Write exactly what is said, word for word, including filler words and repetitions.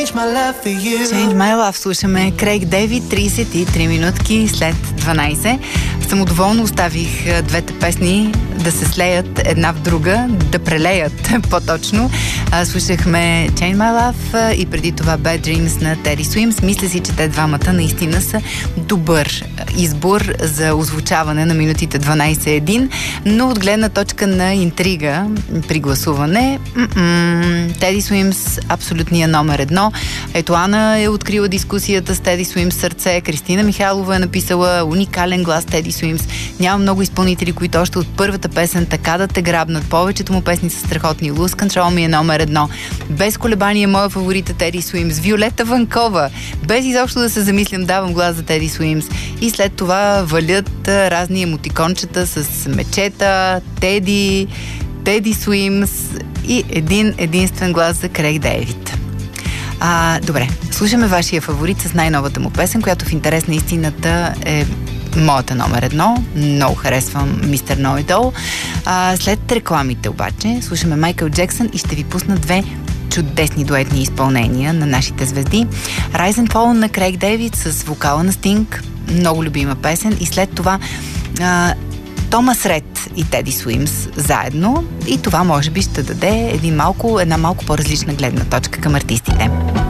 change my love for you. Change my love. Слушаме Крейг Дейвид, трийсет и три минутки след дванайсет. Самодоволно оставих двете песни да се слеят една в друга, да прелеят по-точно. Слушахме Change My Love и преди това Bad Dreams на Teddy Swims. Мисля си, че те двамата наистина са добър избор за озвучаване на минутите дванайсет един, но от гледна точка на интрига при гласуване, Teddy Swims абсолютния номер едно. Ето Ана е открила дискусията с Teddy Swims сърце, Кристина Михайлова е написала уникален глас Teddy Swims. Няма много изпълнители, които още от първата песен така да те грабнат. Повечето му песни са страхотни. Lose Control ми е номер едно. Без колебание моя фаворит е Teddy Swims. Виолета Ванкова. Без изобщо да се замислям, давам глас за Teddy Swims. И след това валят разни емотикончета с мечета, Теди, Teddy Swims и един единствен глас за Крейг Дейвид. А, добре, слушаме вашия фаворит с най-новата му песен, която в интерес на истината е моята номер едно. Много харесвам мистер Know It All. А, след рекламите обаче слушаме Майкъл Джексън и ще ви пусна две чудесни дуетни изпълнения на нашите звезди. Rise and Fall на Крейг Дейвид с вокала на Стинг. Много любима песен. И след това а, Томас Ред и Teddy Swims заедно. И това може би ще даде един малко, една малко по-различна гледна точка към артистите.